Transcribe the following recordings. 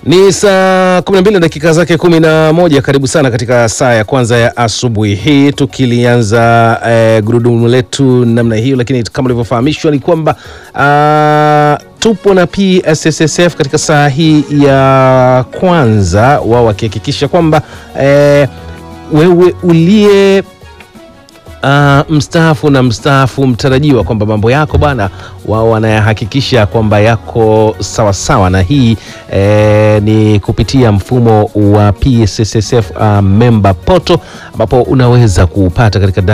Ni saa 12 dakika zake 11. Karibu sana katika saa ya kwanza ya asubuhi hii, tukilianza gurudumu letu namna hiyo, lakini kama ulivyofahamishwa ni kwamba tupo na PSSSF katika saa hii ya kwanza, wao wakihakikisha kwamba wewe ulie mstaafu na mstaafu mtarajiwa kwamba mambo yako bana, wao wanayahakikisha kwamba yako sawa sawa, na hii ni kupitia mfumo wa PSSSF member portal, ambapo unaweza kupata katika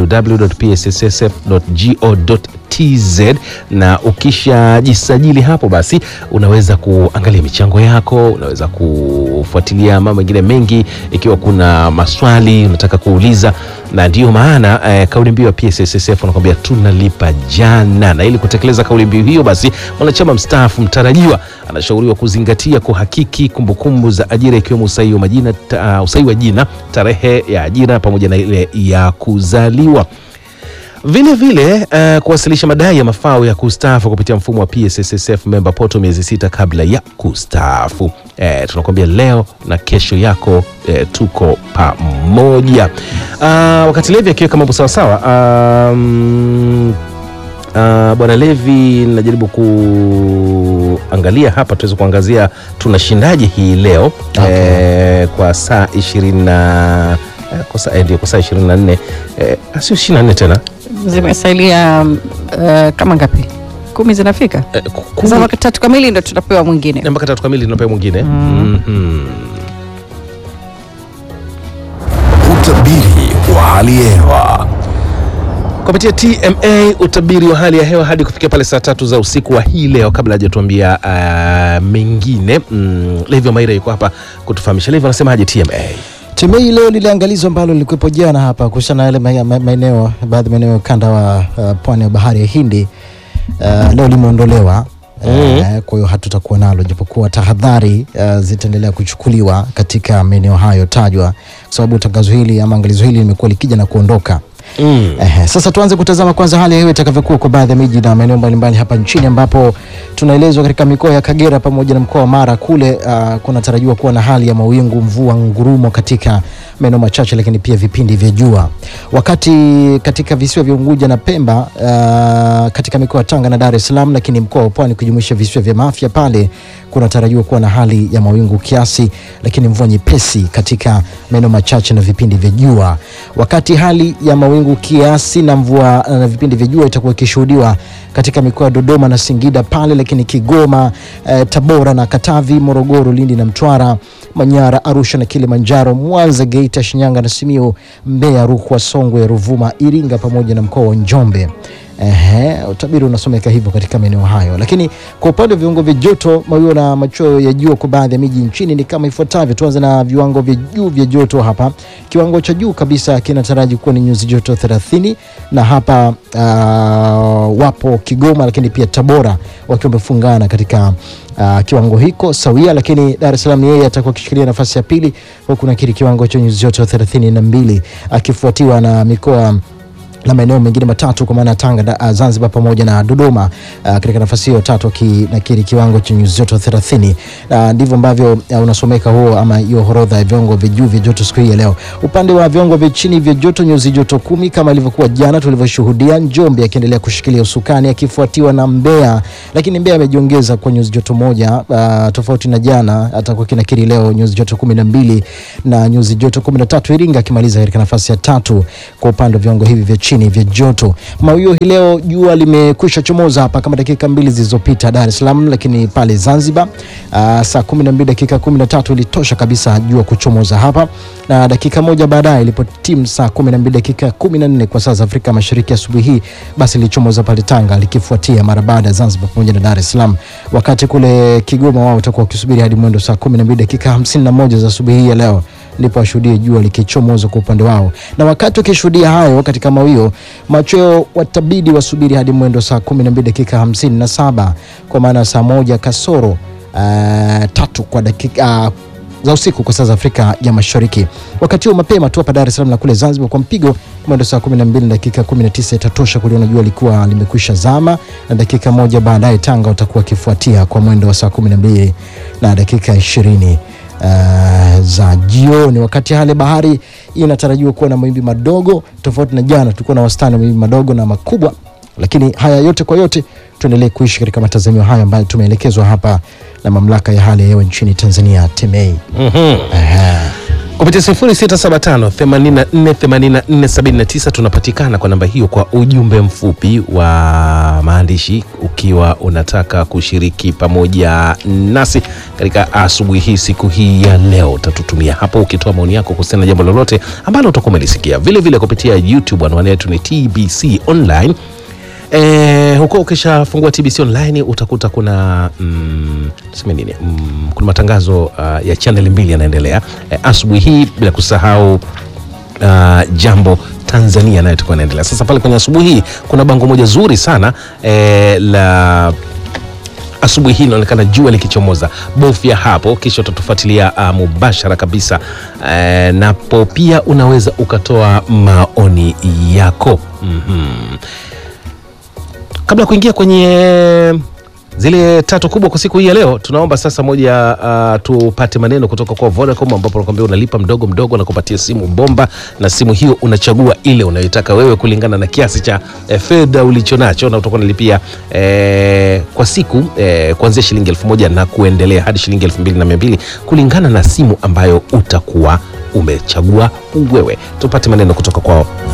www.psssf.go.tz, na ukishajisajili hapo basi unaweza kuangalia michango yako, unaweza kufuatilia mambo mengine mengi ikiwa kuna maswali unataka kuuliza. Na ndio maana kauli mbiu ya PSSSF wanakuambia tunalipa jana, na ili kutekeleza kauli mbiu hiyo basi mwanachama mstaafu mtarajiwa anashauriwa kuzingatia kuhakiki kumbukumbu za ajira, ikiwemo usahihi wa jina, tarehe ya ajira pamoja na ile ya kuzaliwa. Vile vile kuwasilisha madai ya mafao ya kustaafu kupitia mfumo wa PSSSF member portal miezi 6 kabla ya kustaafu. Tunakwambia leo na kesho yako tuko pamoja. Wakati Levi akiweka mambo sawa sawa, Bwana Levi, najaribu kuangalia hapa tuweze kuangazia tunashindaje hii leo. Kwa saa 20 kwa saa 24 sio 24 tena. Zimesalia kama ngapi? 10 zinafika? Sasa wakati 3 kamili ndio tutapewa mwingine. Mpaka 3 kamili tunapewa mwingine. Utabiri wa hali ya hewa kupitia TMA, utabiri wa hali ya hewa hadi kufikia pale saa 3 za usiku wa hii leo. Kabla hajatuambia mengine, Levi Maira yuko hapa kutufahamisha. Levi, anasemaje TMA? TMA leo lile angalizo ambalo lilikuwepo jana hapa kuhusiana na yale maeneo, baadhi ya maeneo kanda wa pwani ya bahari ya Hindi, leo limeondolewa. Kwa hiyo hatutakuwa nalo, japokuwa tahadhari zitaendelea kuchukuliwa katika maeneo hayo tajwa, kwa sababu tangazo hili ama angalizo hili limekuwa likija na kuondoka. Sasa tuanze kutazama kwanza hali ya hewa itakavyokuwa kwa baadhi ya miji na maeneo mbalimbali hapa nchini, ambapo tunaelezwa katika mikoa ya Kagera pamoja na mkoa wa Mara kule kunatarajiwa kuwa na hali ya mawingu, mvua, ngurumo katika maeneo machache, lakini pia vipindi vya jua. Wakati katika visiwa vya Unguja na Pemba, katika mikoa ya Tanga na Dar es Salaam, lakini mkoa wa Pwani kujumuisha visiwa vya Mafia pale kunatarajiwa kuwa na hali ya mawingu kiasi, lakini mvua nyepesi katika maeneo machache na vipindi vya jua. Wakati hali ya mawingu kiasi na mvua na vipindi vya jua itakuwa ikishuhudiwa katika mikoa ya Dodoma na Singida pale, lakini Kigoma, Tabora na Katavi, Morogoro, Lindi na Mtwara, Manyara, Arusha na Kilimanjaro, Mwanza, Geita, Shinyanga na Simiyu, Mbeya, Rukwa, Songwe, Ruvuma, Iringa pamoja na mkoa wa Njombe. Utabiri unasomeka hivyo katika maeneo hayo. Lakini kwa upande wa viwango vya joto, mawio na machweo ya jua kwa baadhi ya miji nchini ni kama ifuatavyo. Tuanze na viwango vya juu vya joto hapa. Kiwango cha juu kabisa kinataraji kuwa ni nyuzi joto 30, na hapa wapo Kigoma lakini pia Tabora wakiwa wamefungana katika kiwango hiko sawia, lakini Dar es Salaam yeye atakuwa kishikilia nafasi ya pili, huku na kiwango cha nyuzi joto 32, akifuatiwa na mikoa na maeneo mengine matatu kwa maana Tanga, Zanzibar pamoja na Dodoma katika nafasi hiyo tatu kinakiri kiwango cha nyuzi joto 30. Ndivyo ambavyo unasomeka huo ama hiyo horodha ya viwango vya juu vya joto siku hii leo. Upande wa viwango vya chini vya joto, nyuzi joto 10 kama ilivyokuwa jana tulivyoshuhudia, Njombe akiendelea kushikilia usukani akifuatiwa na Mbeya, lakini Mbeya amejiongeza kwa nyuzi joto 1 tofauti na jana, atakuwa kinakiri leo nyuzi joto 12 na nyuzi joto 13, Iringa akimaliza katika nafasi ya 3 kwa upande wa viwango hivi vya chini vya joto. Mawio hii leo, jua limekwisha chomoza hapa kama dakika 2 zilizopita Dar es Salaam, lakini pale Zanzibar saa 12 dakika 13 ilitosha kabisa jua kuchomoza hapa, na dakika moja baadaye ilipotimu saa 12 dakika 14 kwa saa za Afrika Mashariki asubuhi hii, basi lichomoza pale Tanga likifuatia mara baada ya Zanzibar pamoja na Dar es Salaam. Wakati kule Kigoma wao utakuwa ukisubiri hadi mwendo saa 12 dakika 51 za asubuhi hii ya leo ndipo washuhudie jua likichomoza kwa upande wao. Na wakati ukishuhudia hayo katika mawio, machweo watabidi wasubiri hadi mwendo saa 12 dakika 57 kwa maana saa 1 kasoro 3 kwa dakika za usiku kwa saa za Afrika ya Mashariki. Wakati huo mapema tu hapa Dar es Salaam na kule Zanzibar kwa mpigo mwendo saa 12 dakika 19 itatosha kuliona jua likuwa limekwisha zama, na dakika moja baadaye Tanga utakuwa kifuatia kwa mwendo wa saa 12 na dakika 20 za jioni. Wakati hali bahari inatarajiwa kuwa na mawimbi madogo, tofauti na jana tulikuwa na wastani wa mawimbi madogo na makubwa. Lakini haya yote kwa yote tuendelee kuishi katika matazamio haya ambayo tumeelekezwa hapa na mamlaka ya hali ya hewa nchini Tanzania TEMEI. Kupitia 0675848479 tunapatikana kwa namba hiyo kwa ujumbe mfupi wa maandishi ukiwa unataka kushiriki pamoja nasi katika asubuhi hii siku hii ya leo. Utatutumia hapo ukitoa maoni yako kuhusiana na jambo lolote ambalo utakuwa umelisikia. Vile vile kupitia YouTube anwani yetu ni TBC Online. Huko ukishafungua TBC Online utakuta kuna kuna matangazo ya channel 2 yanaendelea asubuhi hii, bila kusahau Jambo Tanzania nayo itakuwa inaendelea. Sasa pale kwenye asubuhi hii kuna bango moja zuri sana la asubuhi hii inaonekana jua likichomoza. Bofya hapo kisha utatufuatilia mubashara kabisa. Napo pia unaweza ukatoa maoni yako. Kabla kuingia kwenye zile tatu kubwa kwa siku hii ya leo, tunaomba sasa moja tupate maneno kutoka kwa Vodacom, ambapo nakwambia unalipa mdogo mdogo na kupatia simu bomba, na simu hiyo unachagua ile unayotaka wewe kulingana na kiasi cha fedha ulichonacho, na utakuwa unalipia kwa siku kuanzia shilingi 1000 na kuendelea hadi shilingi 2200 kulingana na simu ambayo utakuwa umechagua wewe. Tupate maneno kutoka kwa